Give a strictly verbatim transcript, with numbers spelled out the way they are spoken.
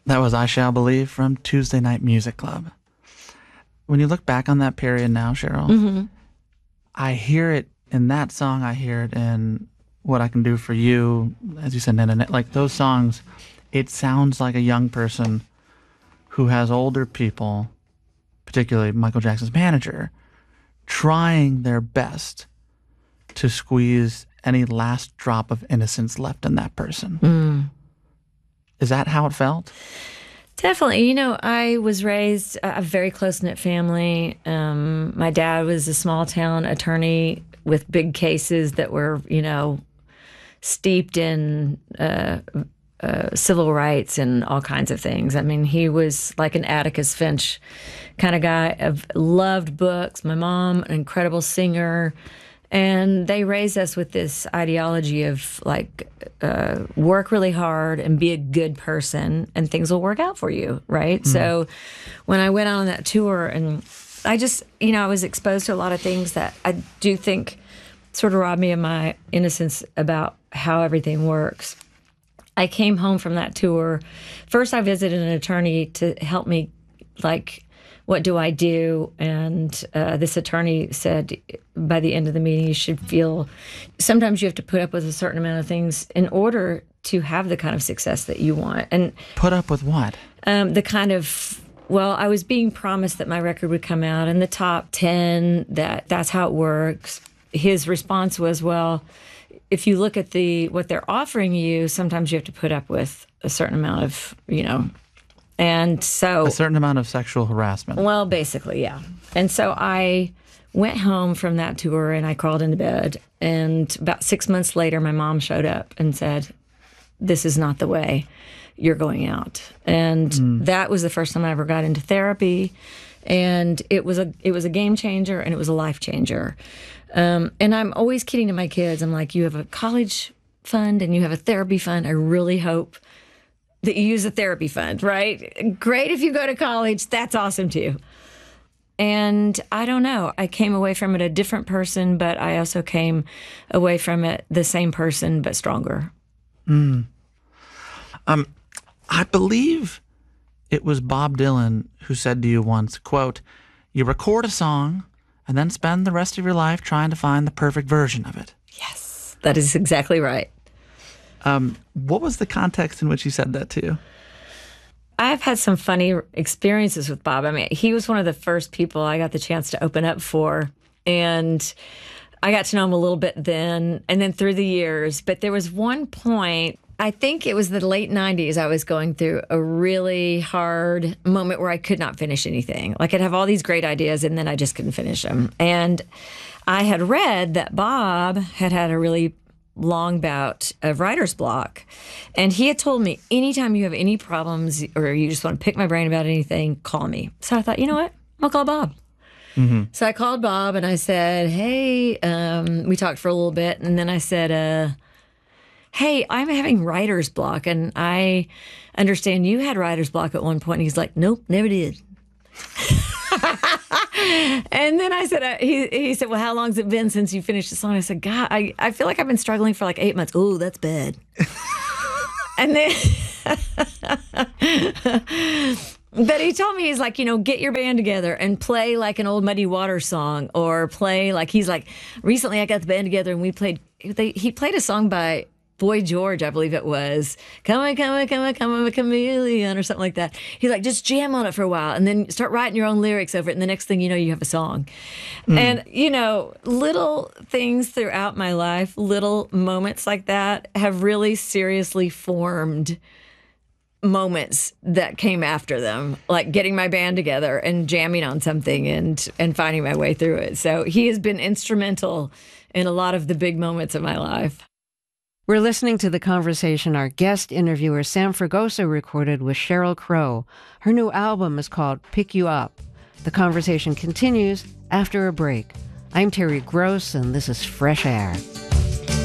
That was I Shall Believe from Tuesday Night Music Club. When you look back on that period now, Cheryl, mm-hmm. I hear it in that song. I hear it in What I Can Do For You, as you said, and like those songs. It sounds like a young person who has older people, particularly Michael Jackson's manager, trying their best to squeeze any last drop of innocence left in that person. Mm. Is that how it felt? Definitely. You know, I was raised a very close-knit family. Um, my dad was a small-town attorney with big cases that were, you know, steeped in uh, uh, civil rights and all kinds of things. I mean, he was like an Atticus Finch kind of guy. Of loved books. My mom, an incredible singer. And they raised us with this ideology of, like, uh, work really hard and be a good person, and things will work out for you, right? Mm. So when I went on that tour, and I just, you know, I was exposed to a lot of things that I do think sort of robbed me of my innocence about how everything works. I came home from that tour. First, I visited an attorney to help me, like, what do I do? And uh, this attorney said, by the end of the meeting, you should feel, sometimes you have to put up with a certain amount of things in order to have the kind of success that you want. And put up with what? Um, the kind of, well, I was being promised that my record would come out in the top ten, that that's how it works. His response was, well, if you look at the what they're offering you, sometimes you have to put up with a certain amount of, you know, and so... A certain amount of sexual harassment. Well, basically, yeah. And so I went home from that tour and I crawled into bed. And about six months later, my mom showed up and said, this is not the way you're going out. And mm. that was the first time I ever got into therapy. And it was a it was a game changer, and it was a life changer. Um, and I'm always kidding to my kids. I'm like, you have a college fund and you have a therapy fund. I really hope that you use a therapy fund, right? Great if you go to college. That's awesome too. And I don't know. I came away from it a different person, but I also came away from it the same person, but stronger. Mm. Um, I believe it was Bob Dylan who said to you once, quote, you record a song and then spend the rest of your life trying to find the perfect version of it. Yes, that is exactly right. Um, what was the context in which he said that to you? I've had some funny experiences with Bob. I mean, he was one of the first people I got the chance to open up for. And I got to know him a little bit then, and then through the years. But there was one point, I think it was the late nineties, I was going through a really hard moment where I could not finish anything. Like, I'd have all these great ideas, and then I just couldn't finish them. And I had read that Bob had had a really long bout of writer's block. And he had told me, anytime you have any problems or you just want to pick my brain about anything, call me. So I thought, you know what? I'll call Bob. Mm-hmm. So I called Bob and I said, hey, um, we talked for a little bit. And then I said, uh, hey, I'm having writer's block. And I understand you had writer's block at one point. And he's like, nope, never did. And then I said, uh, he he said, well, how long's it been since you finished the song? I said, God, I, I feel like I've been struggling for like eight months. Oh, that's bad. And then, but he told me, he's like, you know, get your band together and play like an old Muddy Waters song, or play like, he's like, recently I got the band together and we played, they, he played a song by Boy George, I believe it was. Come on, come on, come on, come on, a chameleon, or something like that. He's like, just jam on it for a while and then start writing your own lyrics over it. And the next thing you know, you have a song. Mm. And, you know, little things throughout my life, little moments like that have really seriously formed moments that came after them, like getting my band together and jamming on something and, and finding my way through it. So he has been instrumental in a lot of the big moments of my life. We're listening to the conversation our guest interviewer Sam Fragoso recorded with Sheryl Crow. Her new album is called Pick You Up. The conversation continues after a break. I'm Terry Gross, and this is Fresh Air.